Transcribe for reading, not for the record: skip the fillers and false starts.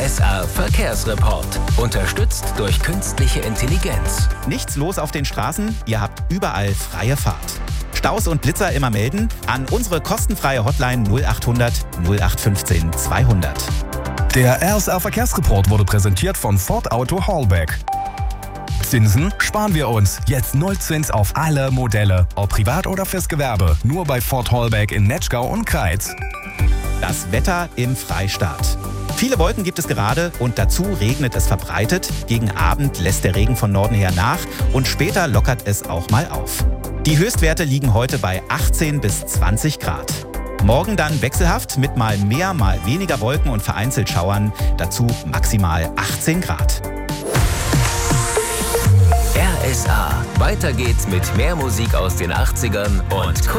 RSA Verkehrsreport. Unterstützt durch künstliche Intelligenz. Nichts los auf den Straßen, ihr habt überall freie Fahrt. Staus und Blitzer immer melden an unsere kostenfreie Hotline 0800 0815 200. Der RSA Verkehrsreport wurde präsentiert von Ford Auto Hallback. Zinsen sparen wir uns. Jetzt Nullzins auf alle Modelle. Ob privat oder fürs Gewerbe. Nur bei Ford Hallback in Netschgau und Kreiz. Das Wetter im Freistaat. Viele Wolken gibt es gerade und dazu regnet es verbreitet. Gegen Abend lässt der Regen von Norden her nach und später lockert es auch mal auf. Die Höchstwerte liegen heute bei 18 bis 20 Grad. Morgen dann wechselhaft mit mal mehr, mal weniger Wolken und vereinzelt Schauern. Dazu maximal 18 Grad. RSA. Weiter geht's mit mehr Musik aus den 80ern und